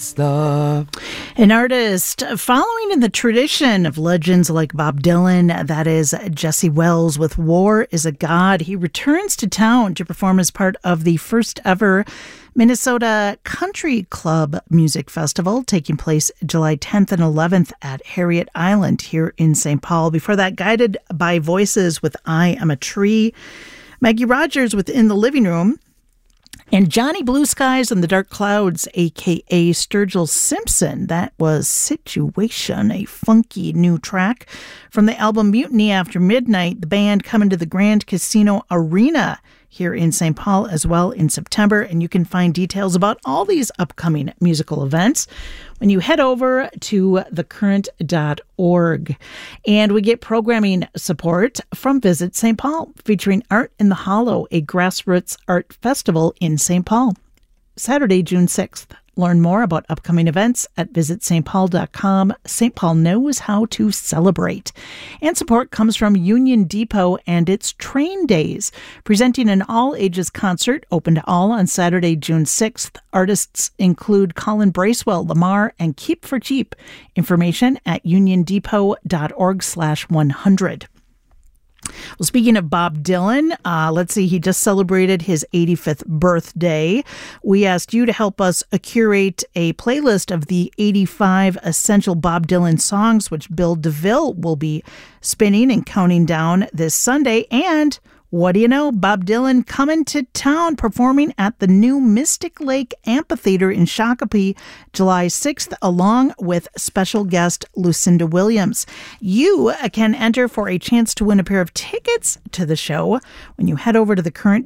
An artist following in the tradition of legends like Bob Dylan, that is Jesse Wells with War is a God. He returns to town to perform as part of the first ever Minnesota Country Club Music Festival, taking place July 10th and 11th at Harriet Island here in St. Paul. Before that, Guided by Voices with I Am a Tree. Maggie Rogers with In the Living Room. And Johnny Blue Skies and the Dark Clouds, a.k.a. Sturgill Simpson. That was Situation, a funky new track from the album Mutiny After Midnight. The band coming to the Grand Casino Arena here in St. Paul as well in September. And you can find details about all these upcoming musical events when you head over to thecurrent.org. And we get programming support from Visit St. Paul, featuring Art in the Hollow, a grassroots art festival in St. Paul, Saturday, June 6th. Learn more about upcoming events at visitstpaul.com. St. Paul knows how to celebrate. And support comes from Union Depot and its Train Days, presenting an all-ages concert open to all on Saturday, June 6th. Artists include Colin Bracewell, Lamar, and Keep for Cheap. Information at uniondepot.org/100. Well, speaking of Bob Dylan, let's see, he just celebrated his 85th birthday. We asked you to help us curate a playlist of the 85 essential Bob Dylan songs, which Bill DeVille will be spinning and counting down this Sunday. And what do you know? Bob Dylan coming to town, performing at the new Mystic Lake Amphitheater in Shakopee, July 6th, along with special guest Lucinda Williams. You can enter for a chance to win a pair of tickets to the show when you head over to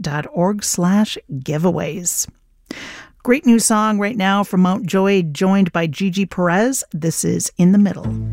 thecurrent.org/giveaways. Great new song right now from Mount Joy, joined by Gigi Perez. This is In the Middle.